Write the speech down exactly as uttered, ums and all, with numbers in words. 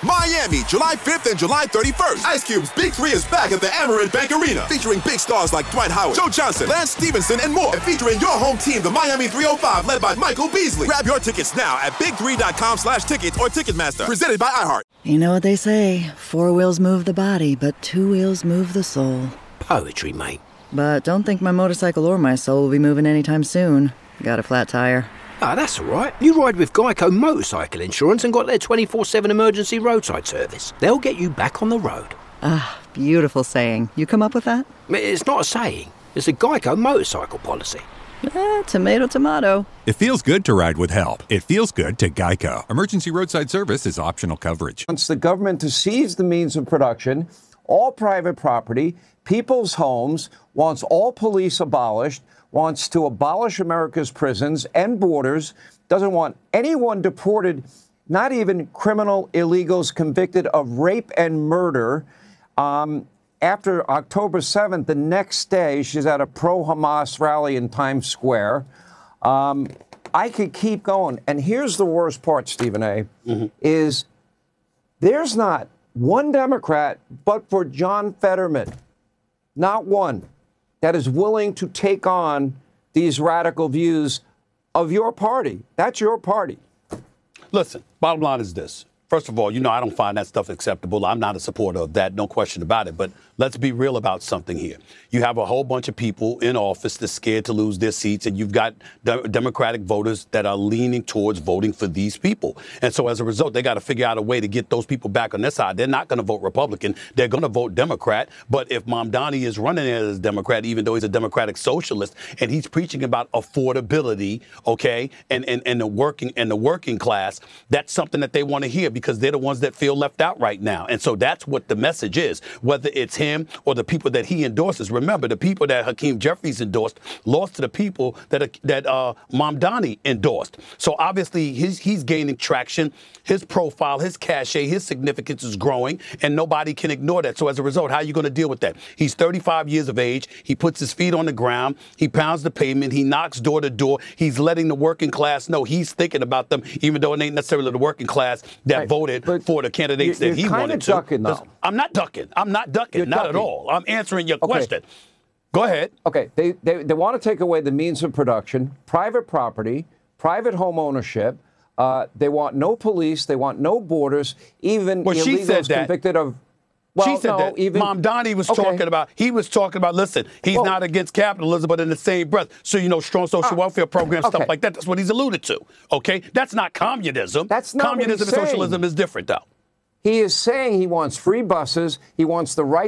Miami, July fifth and July thirty-first. Ice Cube's Big Three is back at the Amerant Bank Arena, featuring big stars like Dwight Howard, Joe Johnson, Lance Stevenson, and more. And featuring your home team, the Miami three oh five, led by Michael Beasley. Grab your tickets now at big three dot com slash tickets or Ticketmaster. Presented by iHeart. You know what they say, four wheels move the body, but two wheels move the soul. Poetry, mate. But don't think my motorcycle or my soul will be moving anytime soon. Got a flat tire. Ah, that's all right. You ride with Geico Motorcycle Insurance and got their twenty-four seven emergency roadside service. They'll get you back on the road. Ah, beautiful saying. You come up with that? It's not a saying. It's a Geico motorcycle policy. Eh, tomato, tomato. It feels good to ride with help. It feels good to Geico. Emergency roadside service is optional coverage. Wants the government to seize the means of production, all private property, people's homes, wants all police abolished, wants to abolish America's prisons and borders, doesn't want anyone deported, not even criminal illegals convicted of rape and murder. Um, after October seventh, the next day, she's at a pro-Hamas rally in Times Square. Um, I could keep going. And here's the worst part, Stephen A., mm-hmm. is there's not one Democrat, but for John Fetterman, not one, that is willing to take on these radical views of your party. That's your party. Listen, bottom line is this. First of all, you know, I don't find that stuff acceptable. I'm not a supporter of that, no question about it. But let's be real about something here. You have a whole bunch of people in office that's scared to lose their seats, and you've got de- Democratic voters that are leaning towards voting for these people. And so as a result, they got to figure out a way to get those people back on their side. They're not going to vote Republican. They're going to vote Democrat. But if Mamdani is running as a Democrat, even though he's a Democratic socialist, and he's preaching about affordability, okay, and, and, and the working and the working class, that's something that they want to hear, because they're the ones that feel left out right now. And so that's what the message is, whether it's him or the people that he endorses. Remember, the people that Hakeem Jeffries endorsed lost to the people that that uh, Mamdani endorsed. So obviously he's, he's gaining traction. His profile, his cachet, his significance is growing, and nobody can ignore that. So as a result, how are you going to deal with that? He's thirty-five years of age. He puts his feet on the ground. He pounds the pavement. He knocks door to door. He's letting the working class know he's thinking about them, even though it ain't necessarily the working class that right. voted but for the candidates that he wanted to. Ducking, though. I'm not ducking. I'm not ducking. You're not ducking. at all. I'm answering your okay. question. Go ahead. Okay. They, they they want to take away the means of production, private property, private home ownership. Uh, they want no police. They want no borders. Even well, she illegals said that. convicted of. Well, she said no, that. Even, Mamdani was okay. talking about, he was talking about, listen, he's well, not against capitalism, but in the same breath. So, you know, strong social uh, welfare programs, okay. stuff like that. That's what he's alluded to. Okay? That's not communism. That's not Communism what he's and socialism saying. is different, though. He is saying he wants free buses. He wants the right